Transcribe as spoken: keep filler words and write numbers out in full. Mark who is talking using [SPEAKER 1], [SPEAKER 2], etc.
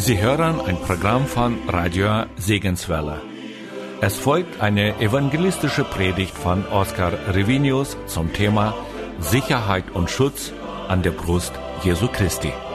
[SPEAKER 1] Sie hören ein Programm von Radio Segenswelle. Es folgt eine evangelistische Predigt von Oskar Revinius zum Thema Sicherheit und Schutz an der Brust Jesu Christi.